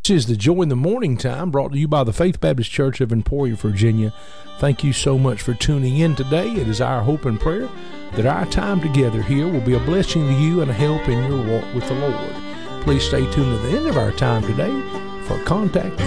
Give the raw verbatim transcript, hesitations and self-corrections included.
This is the Joy in the Morning Time, brought to you by the Faith Baptist Church of Emporia, Virginia. Thank you so much for tuning in today. It is our hope and prayer that our time together here will be a blessing to you and a help in your walk with the Lord. Please stay tuned to the end of our time today for contact